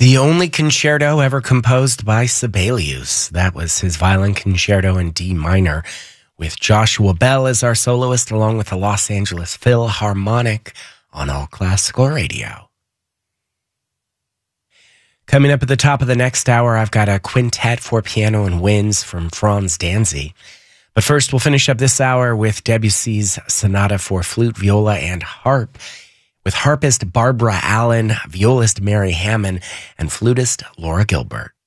The only concerto ever composed by Sibelius. That was his violin concerto in D minor, with Joshua Bell as our soloist, along with the Los Angeles Philharmonic on All Classical Radio. Coming up at the top of the next hour, I've got a quintet for piano and winds from Franz Danzig. But first, we'll finish up this hour with Debussy's Sonata for Flute, Viola, and Harp, with harpist Barbara Allen, violist Mary Hammond, and flutist Laura Gilbert.